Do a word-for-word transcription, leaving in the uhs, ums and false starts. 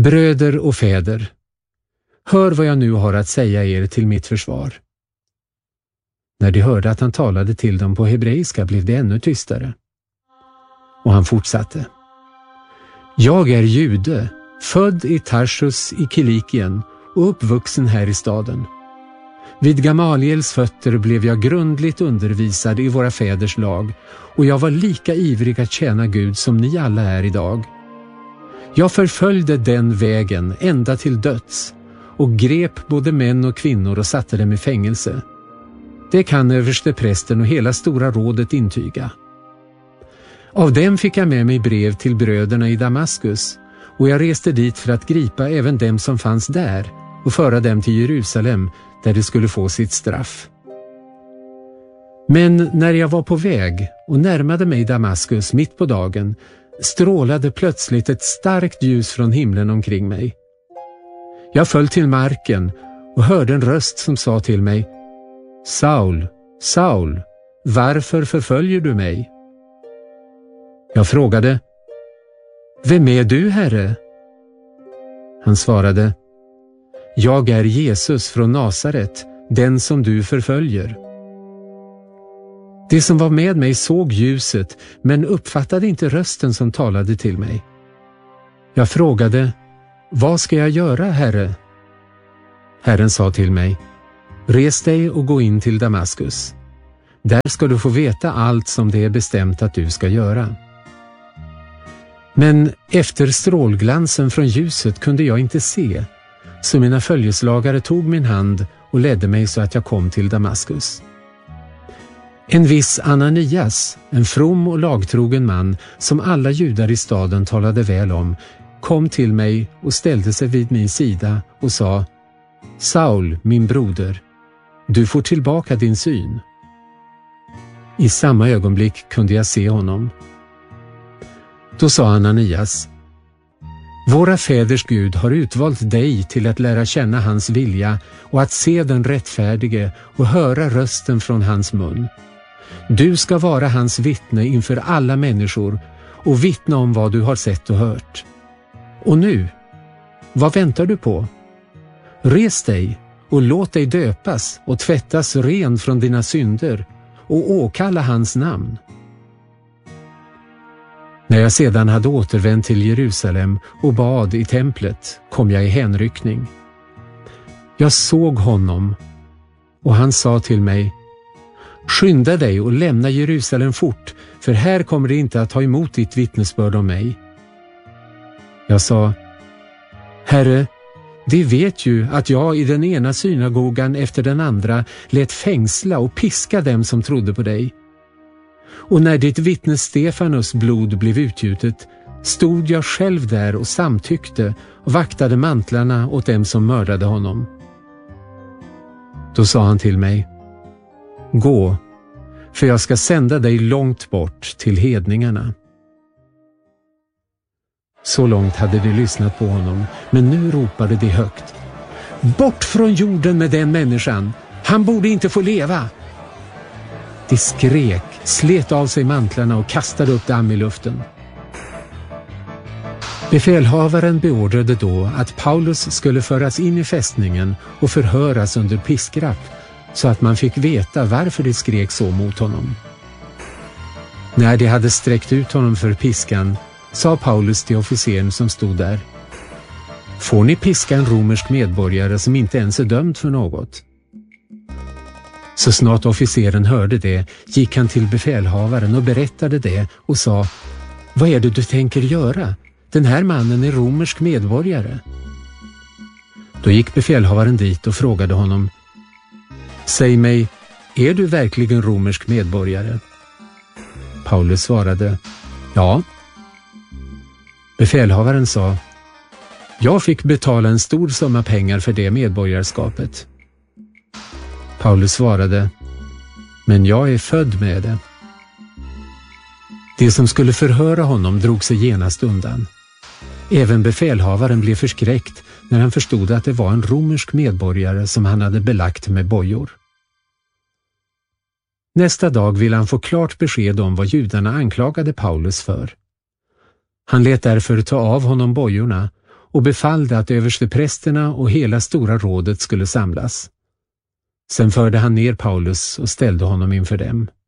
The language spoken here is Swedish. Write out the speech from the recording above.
Bröder och fäder, hör vad jag nu har att säga er till mitt försvar. När de hörde att han talade till dem på hebreiska blev det ännu tystare. Och han fortsatte. Jag är jude, född i Tarsus i Kilikien och uppvuxen här i staden. Vid Gamaliels fötter blev jag grundligt undervisad i våra fäders lag och jag var lika ivrig att tjäna Gud som ni alla är idag. Jag förföljde den vägen ända till döds och grep både män och kvinnor och satte dem i fängelse. Det kan översteprästen och hela stora rådet intyga. Av dem fick jag med mig brev till bröderna i Damaskus och jag reste dit för att gripa även dem som fanns där och föra dem till Jerusalem där de skulle få sitt straff. Men när jag var på väg och närmade mig Damaskus mitt på dagen strålade plötsligt ett starkt ljus från himlen omkring mig. Jag föll till marken och hörde en röst som sa till mig: Saul, Saul, varför förföljer du mig? Jag frågade: Vem är du, Herre? Han svarade: Jag är Jesus från Nasaret, den som du förföljer. De som var med mig såg ljuset men uppfattade inte rösten som talade till mig. Jag frågade: Vad ska jag göra, Herre? Herren sa till mig: Res dig och gå in till Damaskus. Där ska du få veta allt som det är bestämt att du ska göra. Men efter strålglansen från ljuset kunde jag inte se, så mina följeslagare tog min hand och ledde mig så att jag kom till Damaskus. En viss Ananias, en from och lagtrogen man som alla judar i staden talade väl om, kom till mig och ställde sig vid min sida och sa: Saul, min broder, du får tillbaka din syn. I samma ögonblick kunde jag se honom. Då sa Ananias: Våra fäders Gud har utvalt dig till att lära känna hans vilja och att se den rättfärdige och höra rösten från hans mun. Du ska vara hans vittne inför alla människor och vittna om vad du har sett och hört. Och nu, vad väntar du på? Res dig och låt dig döpas och tvättas ren från dina synder och åkalla hans namn. När jag sedan hade återvänt till Jerusalem och bad i templet kom jag i hänryckning. Jag såg honom och han sa till mig: Skynda dig och lämna Jerusalem fort, för här kommer det inte att ta emot ditt vittnesbörd om mig. Jag sa: Herre, de vet ju att jag i den ena synagogan efter den andra lät fängsla och piska dem som trodde på dig. Och när ditt vittne Stefanus blod blev utgjutet stod jag själv där och samtyckte och vaktade mantlarna åt dem som mördade honom. Då sa han till mig: Gå, för jag ska sända dig långt bort till hedningarna. Så långt hade de lyssnat på honom, men nu ropade de högt: Bort från jorden med den människan! Han borde inte få leva! De skrek, slet av sig mantlarna och kastade upp dem i luften. Befälhavaren beordrade då att Paulus skulle föras in i fästningen och förhöras under piskrapp, så att man fick veta varför de skrek så mot honom. När de hade sträckt ut honom för piskan sa Paulus till officeren som stod där: Får ni piska en romersk medborgare som inte ens är dömd för något? Så snart officeren hörde det gick han till befälhavaren och berättade det och sa: Vad är det du tänker göra? Den här mannen är romersk medborgare. Då gick befälhavaren dit och frågade honom: Säg mig, är du verkligen romersk medborgare? Paulus svarade: Ja. Befälhavaren sa: Jag fick betala en stor summa pengar för det medborgarskapet. Paulus svarade: Men jag är född med det. De som skulle förhöra honom drog sig genast undan. Även befälhavaren blev förskräckt när han förstod att det var en romersk medborgare som han hade belagt med bojor. Nästa dag ville han få klart besked om vad judarna anklagade Paulus för. Han lät därför ta av honom bojorna och befallde att översteprästerna och hela stora rådet skulle samlas. Sen förde han ner Paulus och ställde honom inför dem.